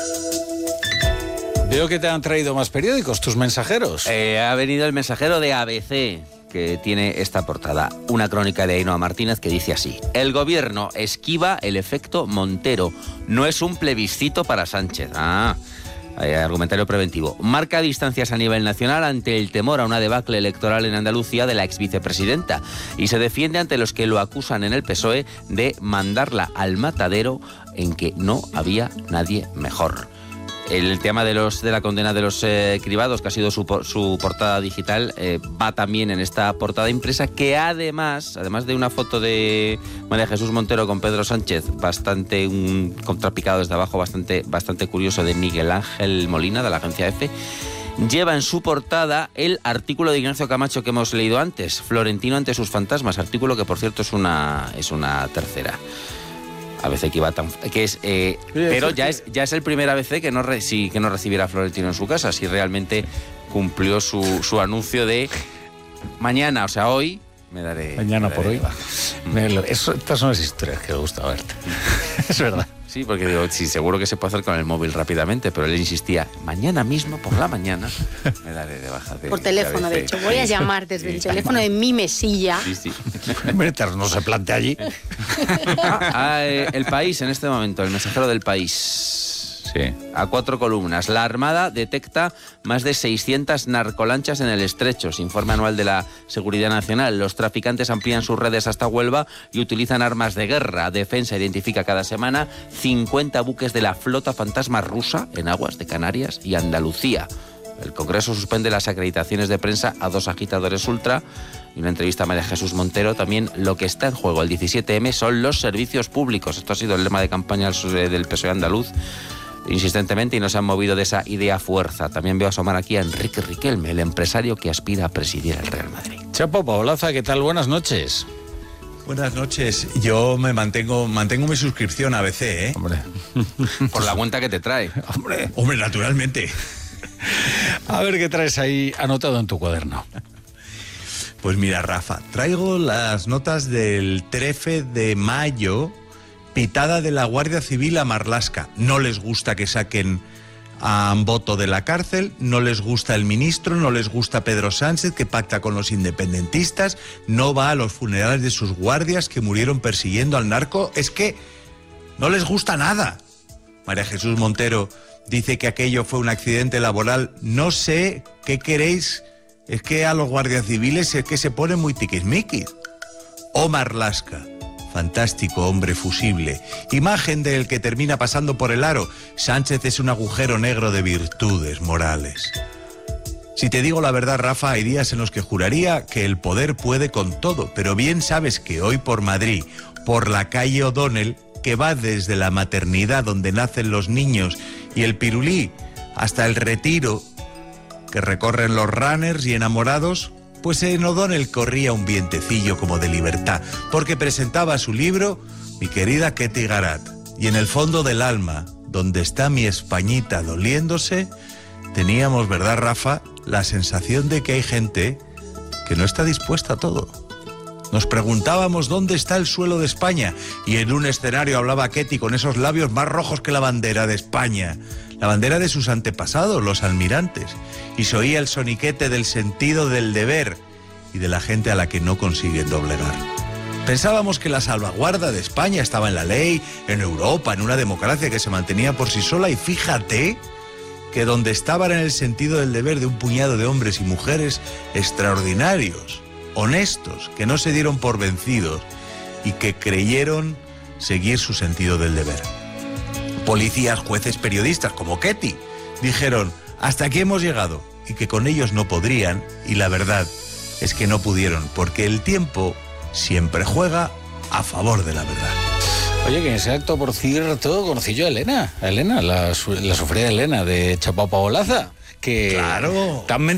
Veo que te han traído más periódicos, tus mensajeros. Ha venido el mensajero de ABC, que tiene esta portada. Una crónica de Ainhoa Martínez que dice así: el gobierno esquiva el efecto Montero. No es un plebiscito para Sánchez. Argumentario preventivo. Marca distancias a nivel nacional ante el temor a una debacle electoral en Andalucía de la exvicepresidenta y se defiende ante los que lo acusan en el PSOE de mandarla al matadero en que no había nadie mejor. El tema de la condena de los cribados, que ha sido su portada digital, va también en esta portada impresa, que además de una foto de María Jesús Montero con Pedro Sánchez, bastante contrapicado desde abajo, bastante curioso, de Miguel Ángel Molina, de la agencia EFE, lleva en su portada el artículo de Ignacio Camacho que hemos leído antes, Florentino ante sus fantasmas, artículo que por cierto es una tercera. ABC pero ya es el primer ABC que no recibiera a Florentino en su casa, si realmente cumplió su anuncio de mañana, o sea, hoy me daré... Mañana por hoy. Estas son las historias que me gusta verte. Es verdad. Sí, porque digo, sí, seguro que se puede hacer con el móvil rápidamente, pero él insistía, mañana mismo, por la mañana, me daré de baja de... Por teléfono, de hecho. Voy a llamar desde el teléfono de mi mesilla. Sí. No se plantea allí. El País, en este momento, el mensajero del País. Sí. A 4 columnas. La Armada detecta más de 600 narcolanchas en el Estrecho. Informe anual de la Seguridad Nacional. Los traficantes amplían sus redes hasta Huelva y utilizan armas de guerra. Defensa identifica cada semana 50 buques de la flota fantasma rusa en aguas de Canarias y Andalucía. El Congreso suspende las acreditaciones de prensa a 2 agitadores ultra. Y una entrevista a María Jesús Montero. También lo que está en juego el 17M son los servicios públicos. Esto ha sido el lema de campaña del PSOE andaluz insistentemente, y no se han movido de esa idea fuerza. También veo asomar aquí a Enrique Riquelme, el empresario que aspira a presidir el Real Madrid. Chapo Paolaza, ¿qué tal? Buenas noches. Buenas noches. Yo me mantengo mi suscripción a ABC, ¿eh? Hombre. Por la cuenta que te trae. Hombre, naturalmente. A ver qué traes ahí anotado en tu cuaderno. Pues mira, Rafa, traigo las notas del 13 de mayo, pitada de la Guardia Civil a Marlaska. No les gusta que saquen a Amboto de la cárcel, no les gusta el ministro, no les gusta Pedro Sánchez, que pacta con los independentistas, no va a los funerales de sus guardias que murieron persiguiendo al narco. Es que no les gusta nada. María Jesús Montero dice que aquello fue un accidente laboral. No sé qué queréis, es que a los guardias civiles es que se ponen muy tiquismiquis. O Marlaska, fantástico hombre fusible, imagen del que termina pasando por el aro. Sánchez es un agujero negro de virtudes morales. Si te digo la verdad, Rafa, hay días en los que juraría que el poder puede con todo, pero bien sabes que hoy por Madrid, por la calle O'Donnell, que va desde la maternidad donde nacen los niños y el Pirulí hasta el Retiro, que recorren los runners y enamorados, pues en O'Donnell corría un vientecillo como de libertad, porque presentaba su libro mi querida Ketty Garat. Y en el fondo del alma, donde está mi Españita doliéndose, teníamos, ¿verdad, Rafa?, la sensación de que hay gente que no está dispuesta a todo. Nos preguntábamos dónde está el suelo de España, y en un escenario hablaba Ketty con esos labios más rojos que la bandera de España, la bandera de sus antepasados, los almirantes, y se oía el soniquete del sentido del deber y de la gente a la que no consiguen doblegar. Pensábamos que la salvaguarda de España estaba en la ley, en Europa, en una democracia que se mantenía por sí sola, y fíjate que donde estaba era en el sentido del deber de un puñado de hombres y mujeres extraordinarios, honestos, que no se dieron por vencidos y que creyeron seguir su sentido del deber. Policías, jueces, periodistas como Ketty dijeron: hasta aquí hemos llegado, y que con ellos no podrían, y la verdad es que no pudieron, porque el tiempo siempre juega a favor de la verdad. Oye, que en ese acto, por cierto, conocí yo a Elena, la sufrida Elena de Chapo Paolaza, que claro, tan